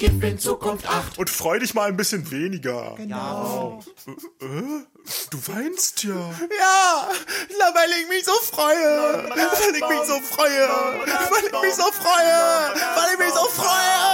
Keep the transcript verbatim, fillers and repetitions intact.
Gib in Zukunft Acht. Und freu dich mal ein bisschen weniger. Genau. Äh, äh, du weinst ja. Ja, weil ich mich so freue. Weil ich mich so freue. Weil ich mich so freue. Weil ich mich so freue.